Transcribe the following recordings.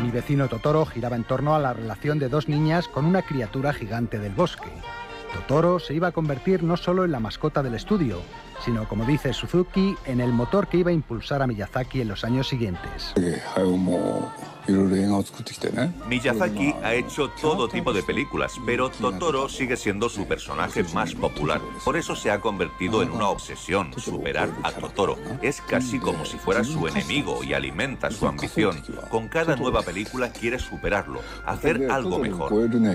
Mi vecino Totoro giraba en torno a la relación de dos niñas con una criatura gigante del bosque. Totoro se iba a convertir no solo en la mascota del estudio, sino, como dice Suzuki, en el motor que iba a impulsar a Miyazaki en los años siguientes. Miyazaki ha hecho todo tipo de películas, pero Totoro sigue siendo su personaje más popular. Por eso se ha convertido en una obsesión, superar a Totoro. Es casi como si fuera su enemigo y alimenta su ambición. Con cada nueva película quiere superarlo, hacer algo mejor.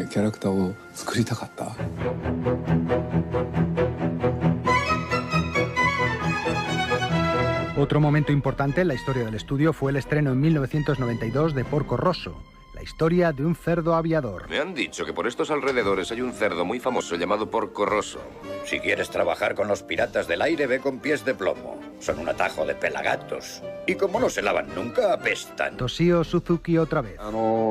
Otro momento importante en la historia del estudio fue el estreno en 1992 de Porco Rosso, la historia de un cerdo aviador. Me han dicho que por estos alrededores hay un cerdo muy famoso llamado Porco Rosso. Si quieres trabajar con los piratas del aire, ve con Pies de Plomo. Son un atajo de pelagatos. Y como no se lavan nunca, apestan. Toshio Suzuki otra vez.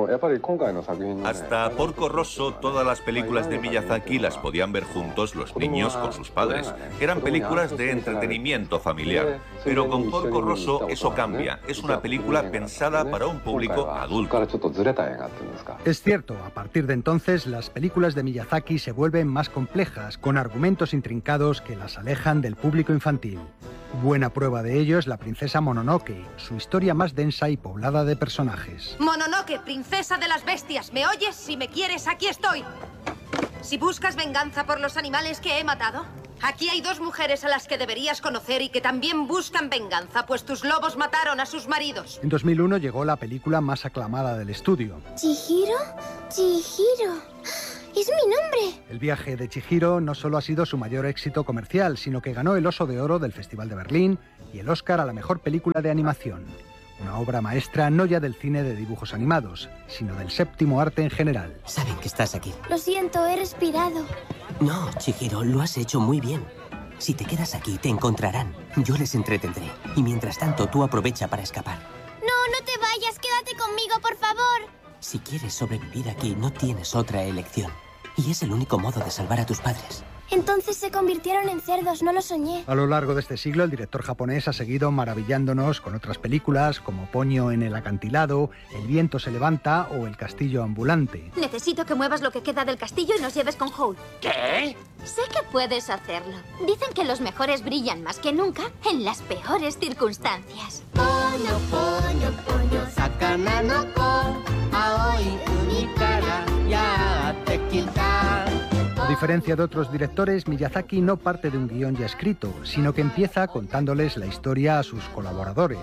Hasta Porco Rosso, todas las películas de Miyazaki las podían ver juntos los niños con sus padres. Eran películas de entretenimiento familiar. Pero con Porco Rosso eso cambia. Es una película pensada para un público adulto. Es cierto, a partir de entonces las películas de Miyazaki se vuelven más complejas, con argumentos intrincados que las alejan del público infantil. Buena prueba de ello es La princesa Mononoke, su historia más densa y poblada de personajes. Mononoke, princesa de las bestias, ¿me oyes? Si me quieres, aquí estoy. Si buscas venganza por los animales que he matado, aquí hay dos mujeres a las que deberías conocer y que también buscan venganza, pues tus lobos mataron a sus maridos. En 2001 llegó la película más aclamada del estudio. ¿Chihiro? ¡Chihiro! ¡Es mi nombre! El viaje de Chihiro no solo ha sido su mayor éxito comercial, sino que ganó el Oso de Oro del Festival de Berlín y el Oscar a la mejor película de animación. Una obra maestra no ya del cine de dibujos animados, sino del séptimo arte en general. Saben que estás aquí. Lo siento, he respirado. No, Chihiro, lo has hecho muy bien. Si te quedas aquí, te encontrarán. Yo les entretendré. Y mientras tanto, tú aprovecha para escapar. No te vayas, quédate conmigo, por favor. Si quieres sobrevivir aquí, no tienes otra elección. Y es el único modo de salvar a tus padres. Entonces se convirtieron en cerdos, no lo soñé. A lo largo de este siglo, el director japonés ha seguido maravillándonos con otras películas como Ponyo en el acantilado, El viento se levanta o El castillo ambulante. Necesito que muevas lo que queda del castillo y nos lleves con Howl. ¿Qué? Sé que puedes hacerlo. Dicen que los mejores brillan más que nunca en las peores circunstancias. Ponyo, ponyo, ponyo, sakana no ko, aoi umi kara yatte kita. A diferencia de otros directores, Miyazaki no parte de un guión ya escrito, sino que empieza contándoles la historia a sus colaboradores.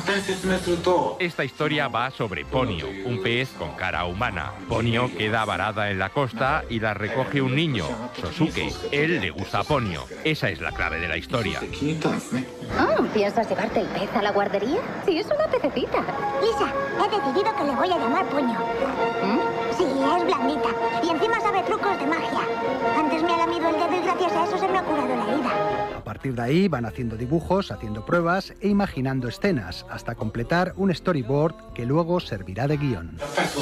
Esta historia va sobre Ponyo, un pez con cara humana. Ponyo queda varada en la costa y la recoge un niño, Sosuke. Él le gusta a Ponyo. Esa es la clave de la historia. ¿Piensas llevarte el pez a la guardería? Sí, es una pececita. Lisa, he decidido que le voy a llamar Ponyo. Sí, es blandita. Y encima sabe trucos de magia. Antes me ha lamido el dedo y gracias a eso se me ha curado la herida. A partir de ahí van haciendo dibujos, haciendo pruebas e imaginando escenas, hasta completar un storyboard que luego servirá de guión.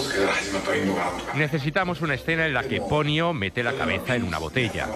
Necesitamos una escena en la que Ponyo mete la cabeza en una botella.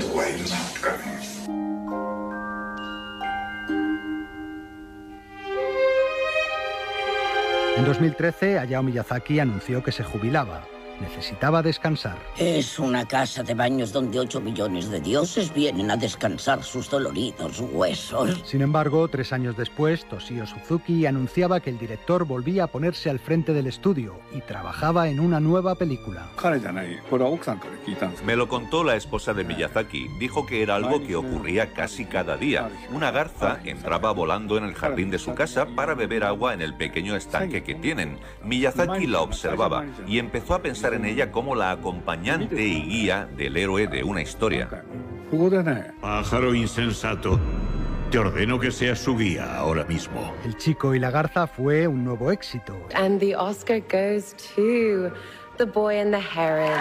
En 2013, Hayao Miyazaki anunció que se jubilaba. Necesitaba descansar. Es una casa de baños donde 8 millones de dioses vienen a descansar sus doloridos huesos. Sin embargo, 3 años después, Toshio Suzuki anunciaba que el director volvía a ponerse al frente del estudio y trabajaba en una nueva película. Me lo contó la esposa de Miyazaki. Dijo que era algo que ocurría casi cada día. Una garza entraba volando en el jardín de su casa para beber agua en el pequeño estanque que tienen. Miyazaki la observaba y empezó a pensar en ella como la acompañante y guía del héroe de una historia. Pájaro insensato, te ordeno que seas su guía ahora mismo. El chico y la garza fue un nuevo éxito. And the Oscar goes to The Boy and the Heron.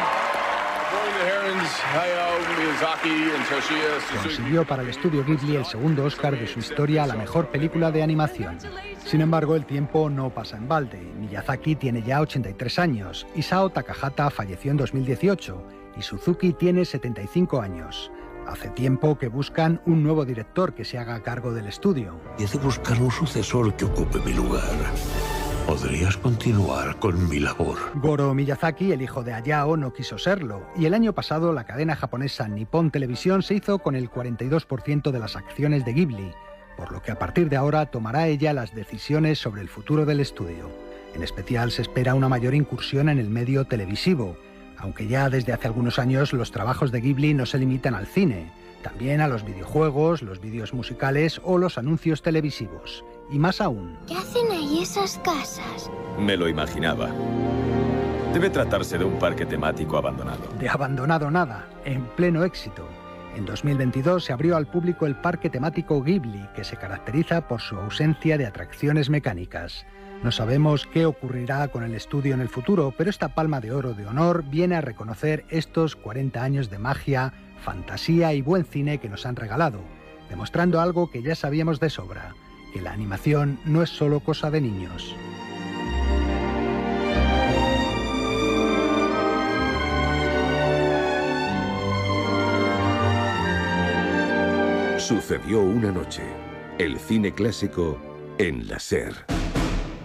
Consiguió para el estudio Ghibli el segundo Oscar de su historia a la mejor película de animación. Sin embargo, el tiempo no pasa en balde. Miyazaki tiene ya 83 años, Isao Takahata falleció en 2018 y Suzuki tiene 75 años. Hace tiempo que buscan un nuevo director que se haga cargo del estudio. Y de buscar un sucesor que ocupe mi lugar. O Podrías continuar con mi labor. Goro Miyazaki, el hijo de Hayao, no quiso serlo, y el año pasado la cadena japonesa Nippon Televisión se hizo con el 42% de las acciones de Ghibli, por lo que a partir de ahora tomará ella las decisiones sobre el futuro del estudio. En especial se espera una mayor incursión en el medio televisivo, aunque ya desde hace algunos años los trabajos de Ghibli no se limitan al cine, también a los videojuegos, los vídeos musicales o los anuncios televisivos. Y más aún. ¿Qué hacen ahí esas casas? Me lo imaginaba. Debe tratarse de un parque temático abandonado. De abandonado nada, en pleno éxito. En 2022 se abrió al público el parque temático Ghibli, que se caracteriza por su ausencia de atracciones mecánicas. No sabemos qué ocurrirá con el estudio en el futuro, pero esta palma de oro de honor viene a reconocer estos 40 años de magia, fantasía y buen cine que nos han regalado, demostrando algo que ya sabíamos de sobra, que la animación no es solo cosa de niños. Sucedió una noche. El cine clásico en la SER.